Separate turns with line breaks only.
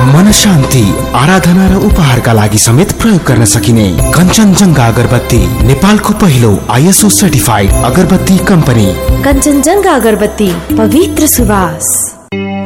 मन शान्ति, आराधना र उपहारका लागि समेत प्रयोग गर्न सकिने कञ्चनजङ्घा अगरबत्ती, नेपालको पहिलो ISO सर्टिफाइड अगरबत्ती कम्पनी।
कञ्चनजङ्घा अगरबत्ती, पवित्र सुवास।